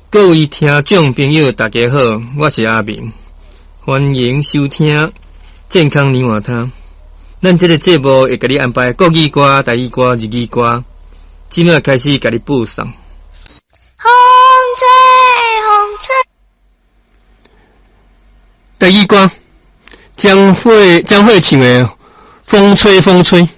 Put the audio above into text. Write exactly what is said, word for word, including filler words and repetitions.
各位听众朋友，大家好，我是阿明，欢迎收听健康泥瓦汤。咱这个节目会给你安排国语歌、台语歌、日语歌，今麦开始给你播送。 风吹，风吹。 台语歌，江蕙江蕙唱的《风吹风吹》。